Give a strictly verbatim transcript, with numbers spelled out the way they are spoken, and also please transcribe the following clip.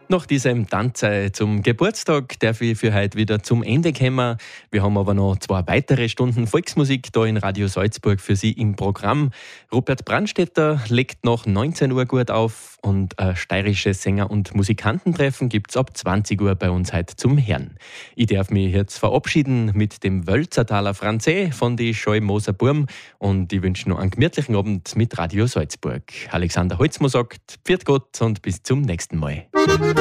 Nach diesem Tanze zum Geburtstag darf ich für heute wieder zum Ende kommen. Wir haben aber noch zwei weitere Stunden Volksmusik da in Radio Salzburg für Sie im Programm. Rupert Brandstätter legt nach neunzehn Uhr gut auf und ein steirisches Sänger- und Musikantentreffen gibt es ab zwanzig Uhr bei uns heute zum Hören. Ich darf mich jetzt verabschieden mit dem Wölzertaler Franzé von die Scheu-Moser Burm und ich wünsche noch einen gemütlichen Abend mit Radio Salzburg. Alexander Holzmo sagt, pfiat Gott und bis zum nächsten Mal.